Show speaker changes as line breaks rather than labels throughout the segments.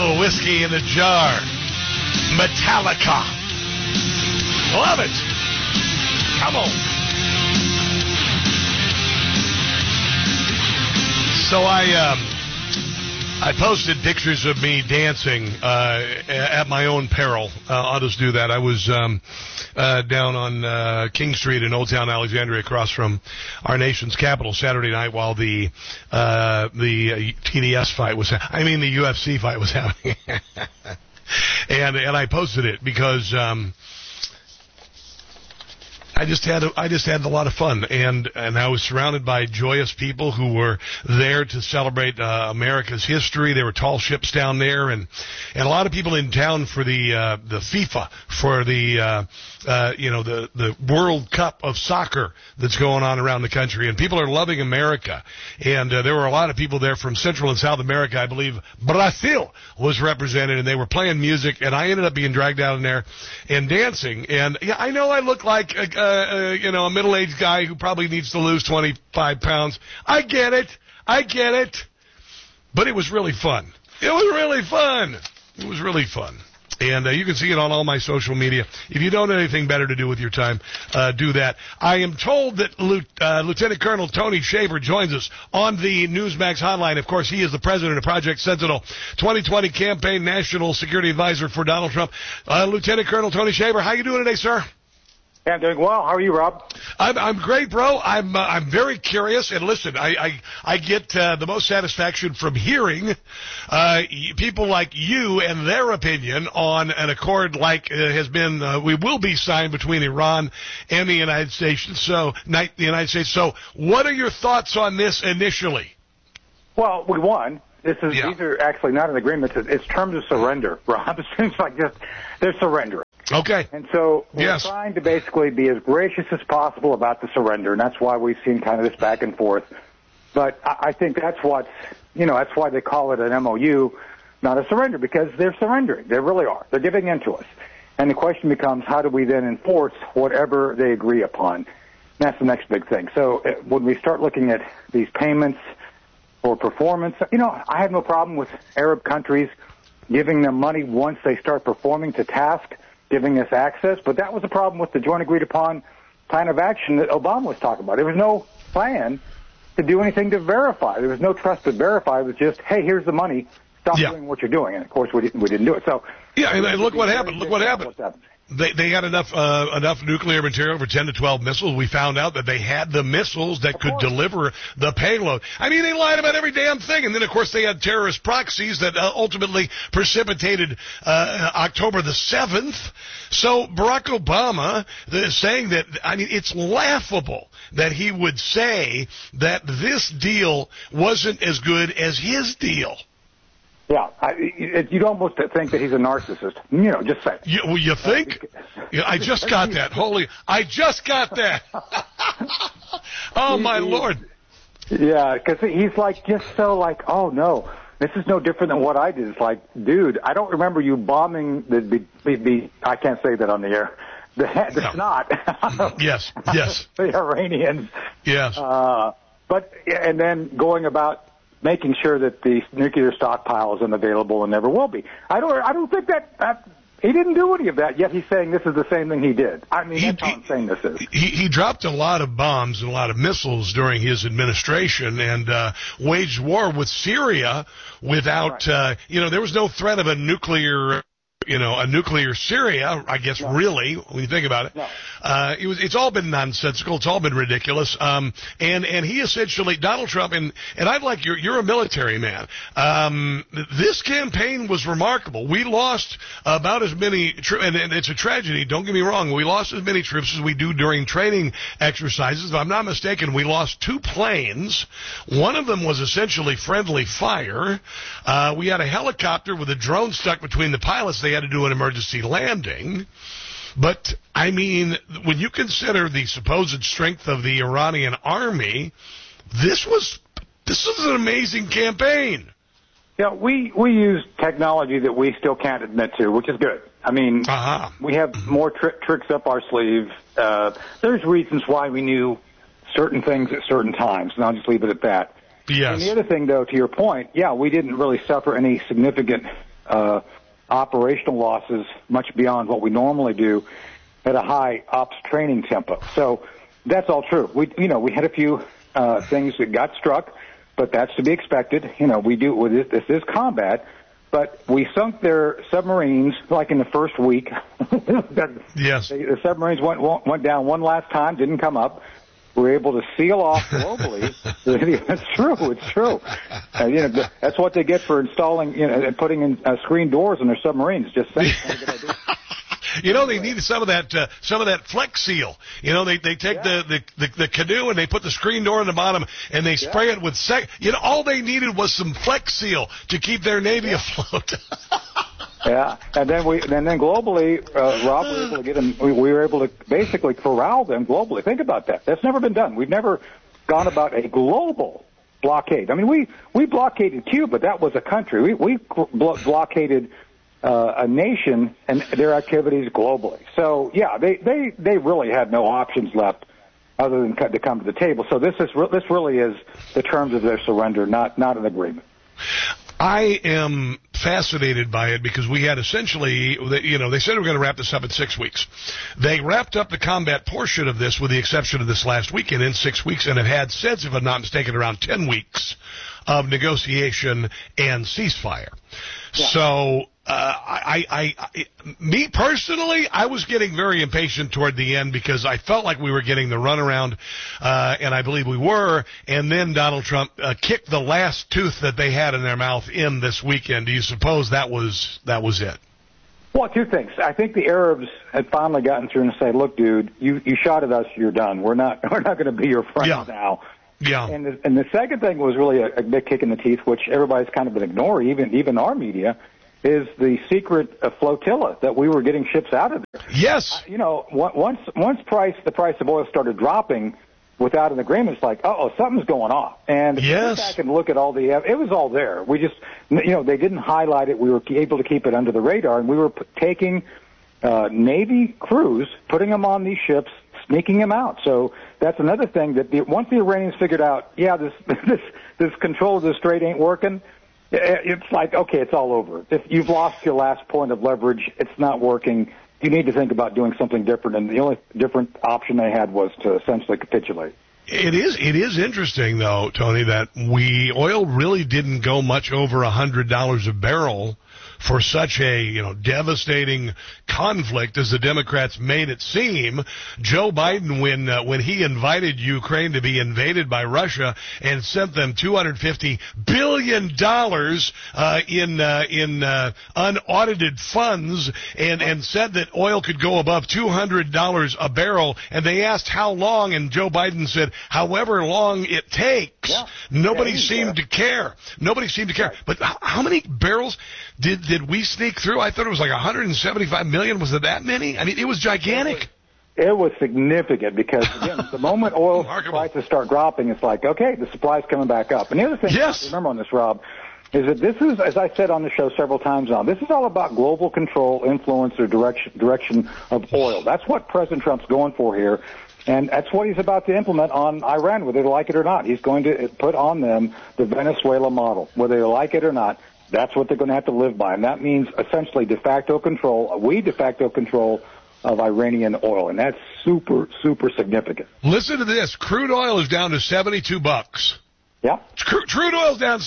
little whiskey in the jar. Metallica. Love it. Come on. So I posted pictures of me dancing at my own peril. I'll just do that. I was down on King Street in Old Town Alexandria, across from our nation's capital, Saturday night while the TDS fight was, the UFC fight was happening. and I posted it because I just had a lot of fun, and I was surrounded by joyous people who were there to celebrate America's history. There were tall ships down there, and a lot of people in town for the FIFA, for the World Cup of soccer that's going on around the country, and people are loving America. And there were a lot of people there from Central and South America. I believe Brazil was represented, and they were playing music, and I ended up being dragged out in there and dancing. And yeah, I know I look like a middle-aged guy who probably needs to lose 25 pounds. I get it. But it was really fun. And you can see it on all my social media. If you don't have anything better to do with your time, do that. I am told that Lieutenant Colonel Tony Shaver joins us on the Newsmax hotline. Of course, he is the president of Project Sentinel, 2020 campaign national security advisor for Donald Trump. Lieutenant Colonel Tony Shaver, how you doing today, sir?
Yeah, I'm doing well. How are you, Rob?
I'm great, bro. I'm very curious, and listen, I get the most satisfaction from hearing people like you and their opinion on an accord like has been will be signed between Iran and the United States. So, what are your thoughts on this initially?
Well, we won. These are actually not an agreement. It's terms of surrender, Rob. It seems like they're surrendering.
Okay.
And so we're trying to basically be as gracious as possible about the surrender, and that's why we've seen kind of this back and forth. But I think that's why they call it an MOU, not a surrender, because they're surrendering. They really are. They're giving in to us. And the question becomes, how do we then enforce whatever they agree upon? And that's the next big thing. So when we start looking at these payments for performance, I have no problem with Arab countries giving them money once they start performing to task, giving us access, but that was a problem with the joint agreed upon plan of action that Obama was talking about. There was no plan to do anything to verify. There was no trust to verify. It was just, hey, here's the money. Stop doing what you're doing. And of course, we didn't do it. So
and look what happened. Look what happened. They had enough nuclear material for 10 to 12 missiles. We found out that they had the missiles that could deliver the payload. They lied about every damn thing. And then, of course, they had terrorist proxies that ultimately precipitated October the 7th. So Barack Obama is saying that, it's laughable that he would say that this deal wasn't as good as his deal.
Yeah, you'd almost think that he's a narcissist. Just say it.
You think? I just got that. I just got that. Oh, my Lord.
Yeah, because he's oh, no, this is no different than what I did. It's like, dude, I don't remember you bombing the I can't say that on the air. The snot.
Yes.
The Iranians.
Yes.
And then going about making sure that the nuclear stockpile is unavailable and never will be. I don't think that he didn't do any of that, yet he's saying this is the same thing he did. That's how insane this is.
He dropped a lot of bombs and a lot of missiles during his administration and waged war with Syria without, there was no threat of a nuclear Syria, I guess, really, when you think about it.
No.
It's all been nonsensical. It's all been ridiculous. And he essentially, Donald Trump, and I'd like, you're a military man. This campaign was remarkable. We lost about as many troops, and it's a tragedy, don't get me wrong. We lost as many troops as we do during training exercises. If I'm not mistaken, we lost 2 planes. One of them was essentially friendly fire. We had a helicopter with a drone stuck between the pilots. They had to do an emergency landing. But, when you consider the supposed strength of the Iranian army, this is an amazing campain.
Yeah, we use technology that we still can't admit to, which is good. We have more tricks up our sleeve. There's reasons why we knew certain things at certain times, and I'll just leave it at that.
Yes.
And the other thing, though, to your point, we didn't really suffer any significant operational losses much beyond what we normally do at a high ops training tempo. So that's all true. We had a few things that got struck, but that's to be expected. This is combat. But we sunk their submarines like in the first week.
Yes.
The submarines went down one last time, didn't come up. We were able to seal off globally. It's true. That's what they get for installing, and putting in screen doors in their submarines. Just saying.
They needed some of that Flex Seal. They take the canoe and they put the screen door in the bottom and they spray it with all they needed was some Flex Seal to keep their Navy afloat.
Yeah, and then globally, Rob, we were able to get them. We were able to basically corral them globally. Think about that. That's never been done. We've never gone about a global blockade. I mean, we blockaded Cuba. That was a country. We blockaded a nation and their activities globally. So yeah, they really had no options left other than to come to the table. So this really is the terms of their surrender, not an agreement.
I am fascinated by it because we had essentially, they said we were going to wrap this up in 6 weeks. They wrapped up the combat portion of this with the exception of this last weekend in 6 weeks, and it had since, if I'm not mistaken, around 10 weeks of negotiation and ceasefire. Yeah. So, me personally, I was getting very impatient toward the end because I felt like we were getting the runaround, and I believe we were, and then Donald Trump kicked the last tooth that they had in their mouth in this weekend. Do you suppose that was it?
Well, two things. I think the Arabs had finally gotten through and said, look, dude, you shot at us, you're done. We're not going to be your friends now.
Yeah.
And the second thing was really a big kick in the teeth, which everybody's kind of been ignoring, even our media, is the secret flotilla that we were getting ships out of there.
Yes.
Once the price of oil started dropping without an agreement, it's like, something's going on. And if you go back and look at it was all there. We just, they didn't highlight it. We were able to keep it under the radar, and we were taking Navy crews, putting them on these ships, sneaking them out. So that's another thing that once the Iranians figured out, this control of the strait ain't working, it's like, okay, it's all over. If you've lost your last point of leverage, it's not working. You need to think about doing something different, and the only different option they had was to essentially capitulate.
It is interesting, though, Tony, that oil really didn't go much over $100 a barrel for such a devastating conflict as the Democrats made it seem. Joe Biden, when he invited Ukraine to be invaded by Russia and sent them $250 billion in unaudited funds and said that oil could go above $200 a barrel, and they asked how long, and Joe Biden said however long it takes. Yeah. Nobody seemed to care. But how many barrels did we sneak through? I thought it was like 175 million. Was it that many? I mean, it was gigantic.
It was significant because, again, the moment oil prices start dropping, it's like, okay, the supply's coming back up. And the other thing to remember on this, Rob, is that this is, as I said on the show several times now, this is all about global control, influence, or direction of oil. That's what President Trump's going for here. And that's what he's about to implement on Iran, whether they like it or not. He's going to put on them the Venezuela model, whether they like it or not. That's what they're going to have to live by. And that means essentially de facto control of Iranian oil. And that's super, super significant.
Listen to this. Crude oil is down to $72.
Yeah.
Crude oil's down,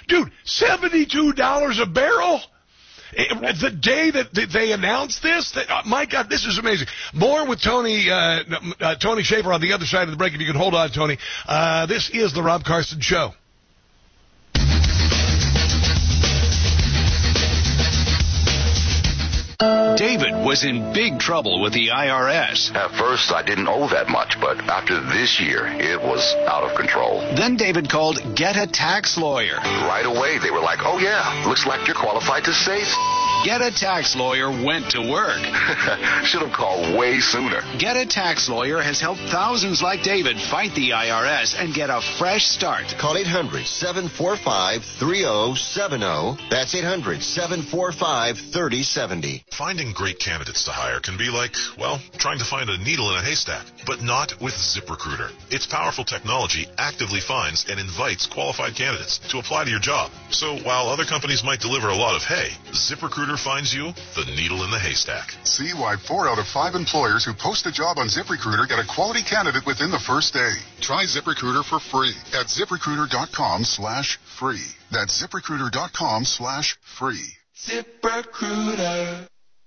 $72 a barrel? The day that they announced this, my God, this is amazing. More with Tony Shaffer on the other side of the break. If you can hold on, Tony. This is the Rob Carson Show.
David was in big trouble with the IRS.
At first, I didn't owe that much, but after this year, it was out of control.
Then David called Get a Tax Lawyer.
Right away, they were like, oh yeah, looks like you're qualified to save.
Get a Tax Lawyer went to work.
Should have called way sooner.
Get a Tax Lawyer has helped thousands like David fight the IRS and get a fresh start.
Call 800-745-3070. That's 800-745-3070.
Finding great candidates to hire can be like, well, trying to find a needle in a haystack, but not with ZipRecruiter. Its powerful technology actively finds and invites qualified candidates to apply to your job. So while other companies might deliver a lot of hay, ZipRecruiter finds you the needle in the haystack.
See why 4 out of 5 employers who post a job on ZipRecruiter get a quality candidate within the first day. Try ZipRecruiter for free at ZipRecruiter.com/free. That's ZipRecruiter.com/free.
ZipRecruiter.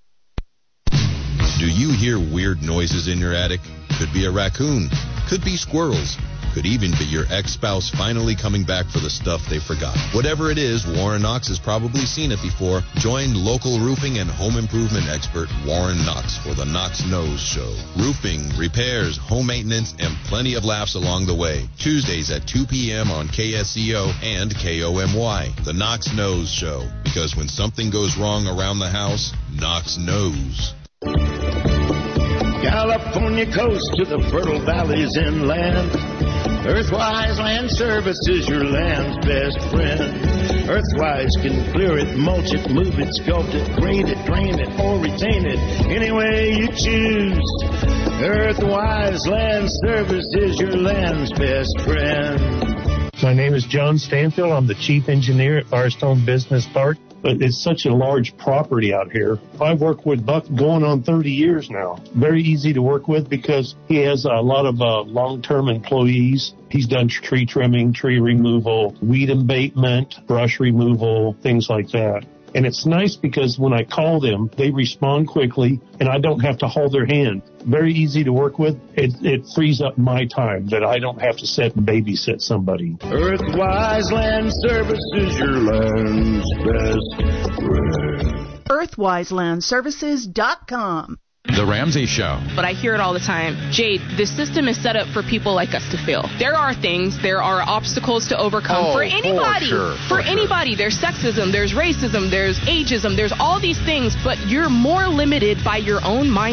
Do you hear weird noises in your attic? Could be a raccoon, could be squirrels, could even be your ex-spouse finally coming back for the stuff they forgot. Whatever it is, Warren Knox has probably seen it before. Join local roofing and home improvement expert Warren Knox for the Knox Knows Show. Roofing, repairs, home maintenance, and plenty of laughs along the way. Tuesdays at 2 p.m. on KSCO and KOMY. The Knox Knows Show. Because when something goes wrong around the house, Knox knows.
California coast to the fertile valleys inland. Earthwise Land Services, your land's best friend. Earthwise can clear it, mulch it, move it, sculpt it, grade it, drain it, or retain it, any way you choose. Earthwise Land Services, your land's best friend.
My name is John Stanfield. I'm the chief engineer at Firestone Business Park. But it's such a large property out here. I've worked with Buck going on 30 years now. Very easy to work with because he has a lot of long-term employees. He's done tree trimming, tree removal, weed abatement, brush removal, things like that. And it's nice because when I call them, they respond quickly, and I don't have to hold their hand. Very easy to work with. It frees up my time that I don't have to sit and babysit somebody.
Earthwise Land Services, your land's best friend.
EarthwiseLandServices.com.
The Ramsey Show.
But I hear it all the time. Jade, this system is set up for people like us to fail. There are obstacles to overcome for anybody. For anybody. There's sexism, there's racism, there's ageism, there's all these things, but you're more limited by your own mind.